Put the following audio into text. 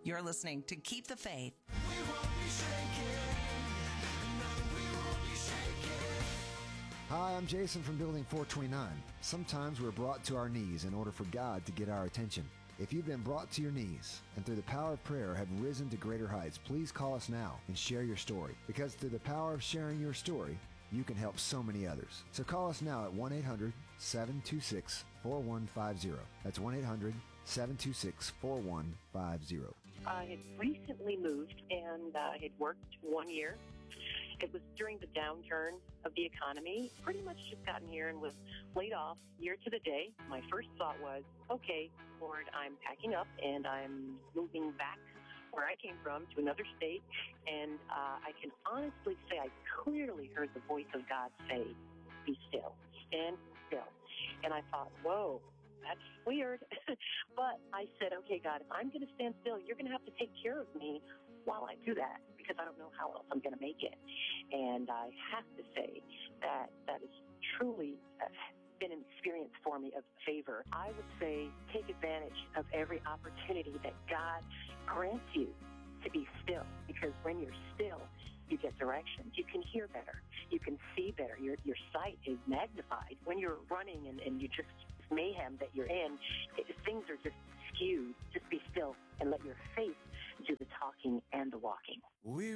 You're listening to Keep the Faith. We won't be shaken. No, we won't be shaken. Hi, I'm Jason from Building 429. Sometimes we're brought to our knees in order for God to get our attention. If you've been brought to your knees and through the power of prayer have risen to greater heights, please call us now and share your story. Because through the power of sharing your story, you can help so many others. So call us now at 1-800-726-4150. That's 1-800-726-4150. I had recently moved and had worked 1 year. It was during the downturn of the economy. Pretty much just gotten here and was laid off year to the day. My first thought was, okay, Lord, I'm packing up and I'm moving back where I came from to another state. And I can honestly say I clearly heard the voice of God say, be still, stand still. And I thought, whoa, that's weird. But I said, okay, God, if I'm going to stand still, you're going to have to take care of me while I do that, because I don't know how else I'm going to make it. And I have to say that that is truly been an experience for me of favor. I would say take advantage of every opportunity that God grants you to be still, because when you're still, you get direction. You can hear better. You can see better. Your sight is magnified. When you're running and you just mayhem that you're in, things are just skewed. Just be still and let your faith do the talking and the walking. We